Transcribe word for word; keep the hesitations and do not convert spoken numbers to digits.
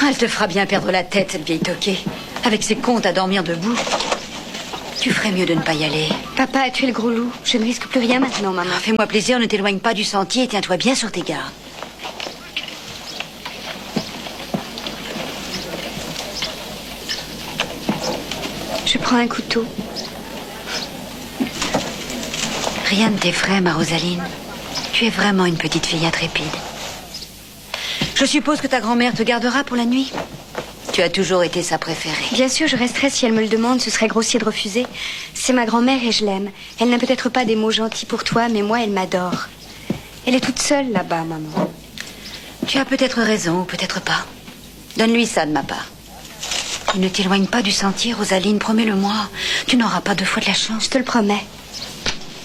Elle te fera bien perdre la tête, cette vieille toquée. Avec ses contes à dormir debout. Tu ferais mieux de ne pas y aller. Papa a tué le gros loup. Je ne risque plus rien maintenant, maman. Ah, fais-moi plaisir, ne t'éloigne pas du sentier et tiens-toi bien sur tes gardes. Je prends un couteau. Rien ne t'effraie, ma Rosaline. Tu es vraiment une petite fille intrépide. Je suppose que ta grand-mère te gardera pour la nuit. Tu as toujours été sa préférée. Bien sûr, je resterai si elle me le demande. Ce serait grossier de refuser. C'est ma grand-mère et je l'aime. Elle n'a peut-être pas des mots gentils pour toi, mais moi, elle m'adore. Elle est toute seule là-bas, maman. Tu as peut-être raison, ou peut-être pas. Donne-lui ça de ma part. Il ne t'éloigne pas du sentier, Rosaline, promets-le-moi. Tu n'auras pas deux fois de la chance. Je te le promets.